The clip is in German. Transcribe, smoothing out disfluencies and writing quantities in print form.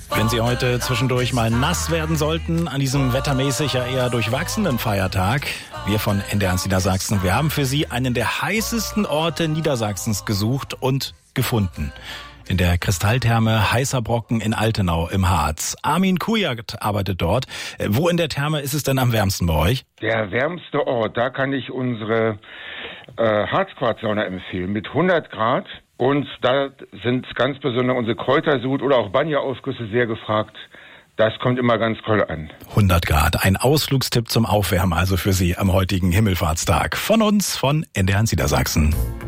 Wenn Sie heute zwischendurch mal nass werden sollten, an diesem wettermäßig ja eher durchwachsenen Feiertag, wir von NDR1 Niedersachsen, wir haben für Sie einen der heißesten Orte Niedersachsens gesucht und gefunden. In der Kristalltherme Heißer Brocken in Altenau im Harz. Armin Kujat arbeitet dort. Wo in der Therme ist es denn am wärmsten bei euch? Der wärmste Ort, da kann ich unsere Harzquarz-Sauna empfehlen mit 100 Grad. Und da sind ganz besonders unsere Kräutersud oder auch Banja-Aufgüsse sehr gefragt. Das kommt immer ganz toll an. 100 Grad, ein Ausflugstipp zum Aufwärmen also für Sie am heutigen Himmelfahrtstag. Von uns, von NDR1 Niedersachsen.